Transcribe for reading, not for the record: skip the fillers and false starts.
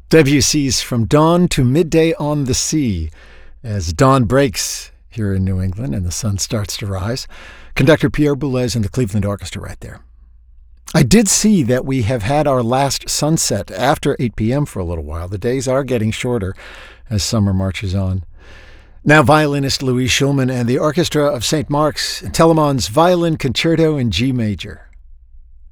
Debussy's From Dawn to Midday on the Sea. As dawn breaks here in New England and the sun starts to rise, conductor Pierre Boulez and the Cleveland Orchestra right there. I did see that we have had our last sunset after 8 p.m. for a little while. The days are getting shorter as summer marches on. Now violinist Louise Shulman and the Orchestra of St. Mark's and Telemann's Violin Concerto in G major.